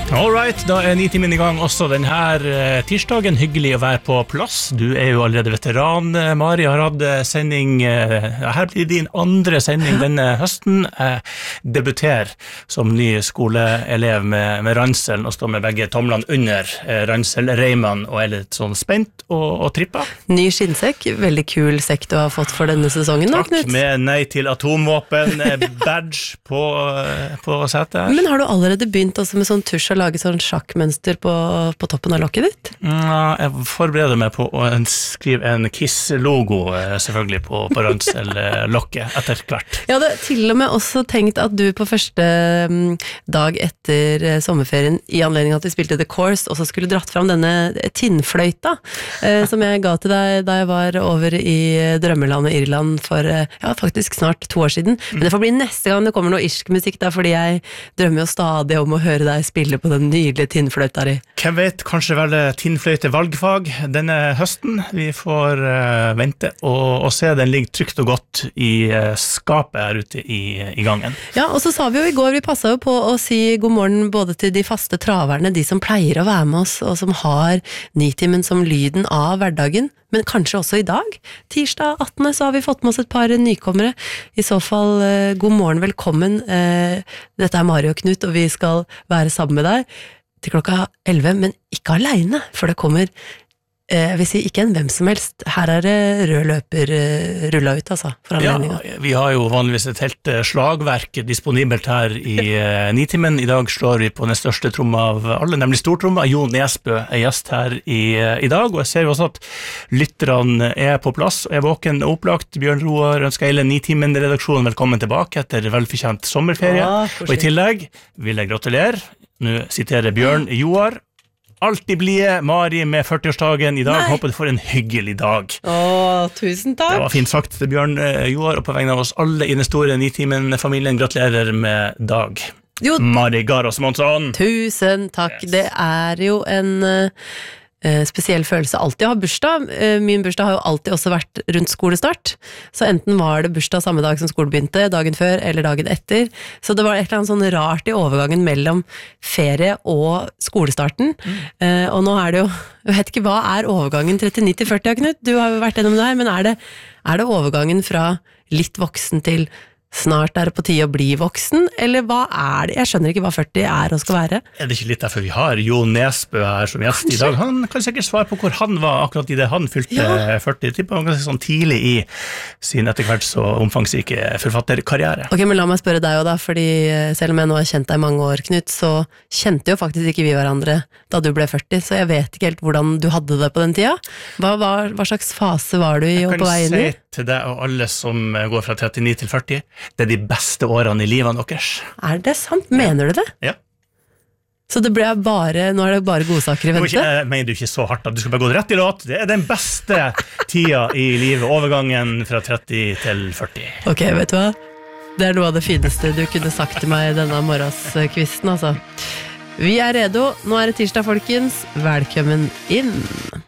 All right, da Nitimen I gang også denne tirsdagen. Hyggelig å være på plass. Du jo allerede veteran, Mari. Har hatt sending, her blir din andre sending denne høsten. Debuter som ny skoleelev med ranselen og står med begge tomlene under ranselreimen og litt sånn spent og trippa. Ny skinnsekk, veldig kul sekk du har fått for denne sesongen. Takk, Knut. Med nei til atomvåpen, badge på setet. Men har du allerede begynt også med sånn tusj og lage sånn sjakkmønster på toppen av lokket ditt? Jeg forbereder meg på å skrive en KISS-logo selvfølgelig på ranselokket etter hvert. Jeg hadde til og med også tenkt at du på første dag etter sommerferien i anledning at vi spilte The Course også skulle dratt fram denne tinnfløyta som jeg ga til deg da jeg var over i drømmelandet Irland for faktisk snart 2 år siden. Men det får bli neste gang det kommer noe irsk musikk da, fordi jeg drømmer jo stadig om å høre deg spille på den nydelige tinnfløyta di. Hvem vet, kanskje vel tinnfløyte valgfag denne høsten. Vi får vente og se. Den ligger trygt og godt i skapet her ute i gangen. Ja, og så sa vi jo i går, vi passet jo på å si god morgen både til de faste traverne, de som pleier å være med oss, og som har Nitimen som lyden av hverdagen, men kanskje også i dag. Tirsdag 18. så har vi fått med oss et par nykommere. I så fall, god morgen, velkommen. Dette Mari og Knut, og vi skal være sammen med deg til klokka 11, men ikke alene, for det kommer, jeg vil si ikke en hvem som helst. Her det rød løper rullet ut, altså, for anledningen. Ja, vi har jo vanligvis et helt slagverk disponibelt her i Nitimen. I dag slår vi på den største tromma av alle, nemlig stortromma. Jo Nesbø gjest her i dag, og jeg ser jo også at lytterne på plass og våken og opplagt. Bjørn Roar ønsker hele Nitimen-redaksjonen velkommen tilbake etter velfortjent sommerferie. Og i tillegg vil jeg gratulere. Nå siterer Bjørn Joar. Alltid blie, Mari med 40-årsdagen i dag. Nei. Håper du får en hyggelig dag. Tusen takk. Det var fint sagt til Bjørn Joar, og på vegne av oss alle i den store Nitimen-familien gratulerer med dag. Jo. Mari Garås Monsson. Tusen takk. Yes. Det jo en spesiell følelse alltid å ha bursdag. Min bursdag har jo alltid også vært rundt skolestart, så enten var det bursdag samme dag som skolen begynte, dagen før eller dagen etter, så det var et eller annet sånn rart i overgangen mellom ferie og skolestarten. Og nå det jo, jeg vet ikke hva overgangen 39 til 40, Knut? Du har jo vært gjennom det her, men er det overgangen fra litt voksen til snart det på tide å bli voksen, eller hva det? Jeg skjønner ikke hva 40 og skal være. Det ikke litt derfor vi har Jo Nesbø her som gjest i dag? Han kan sikkert svare på hvor han var akkurat i det han fylte 40. Jeg tipper han ganske sånn tidlig i sin etter hvert så omfangsrike forfatterkarriere. Ok, men la meg spørre deg jo da, fordi selv om jeg nå har kjent deg i mange år, Knut, så kjente jo faktisk ikke vi hverandre da du ble 40, så jeg vet ikke helt hvordan du hadde det på den tida. Hva slags fase var du i og på vei inn i? Jeg kan si til deg og alle som går fra 39 til 40, det de beste årene i livet deres. Det sant? Mener du det? Ja. Så det ble bare, nå det bare godsaker i vente? Jeg mener du ikke så hardt at du skal bare gå rett i låt. Det den beste tida i livet, overgangen fra 30 til 40. Ok, vet du hva? Det noe av det fineste du kunne sagt til meg denne morgenskvisten, altså. Vi redo, nå det tirsdag, folkens. Velkommen inn!